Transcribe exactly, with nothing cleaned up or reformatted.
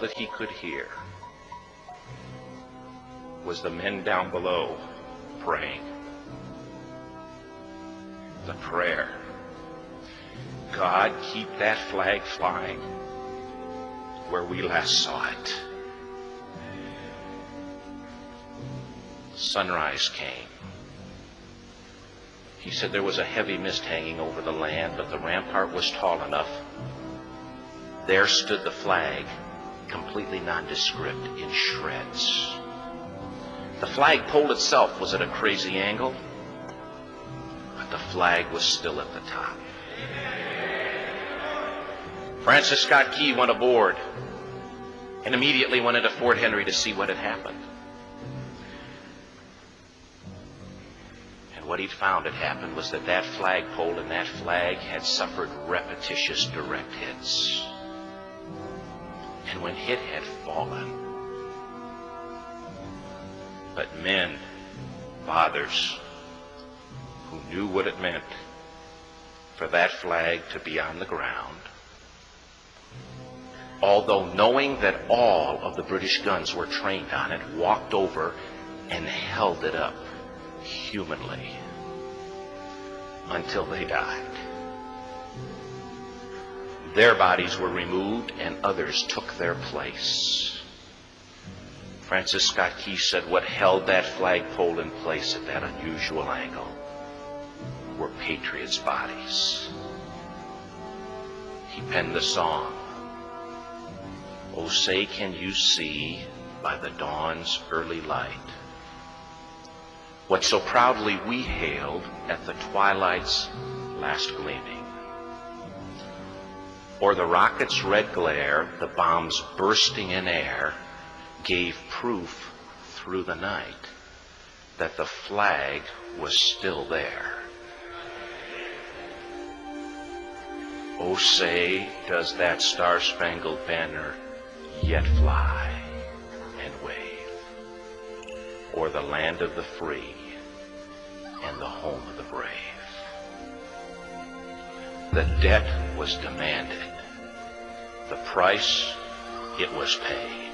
that he could hear was the men down below praying. The prayer, God, keep that flag flying where we last saw it. Sunrise came. He said there was a heavy mist hanging over the land, but the rampart was tall enough. There stood the flag, completely nondescript, in shreds. The flagpole itself was at a crazy angle, but the flag was still at the top. Francis Scott Key went aboard and immediately went into Fort Henry to see what had happened. And what he'd found had happened was that that flagpole and that flag had suffered repetitious direct hits. And when hit had fallen, but men, fathers, who knew what it meant for that flag to be on the ground, although knowing that all of the British guns were trained on it, walked over and held it up humanly until they died. Their bodies were removed and others took their place. Francis Scott Key said what held that flagpole in place at that unusual angle were patriots' bodies. He penned the song, "Oh, say can you see by the dawn's early light what so proudly we hailed at the twilight's last gleaming? Or the rocket's red glare, the bombs bursting in air, gave proof through the night that the flag was still there. Oh, say, does that star-spangled banner yet fly and wave o'er the land of the free and the home of the brave?" The debt was demanded. The price, it was paid.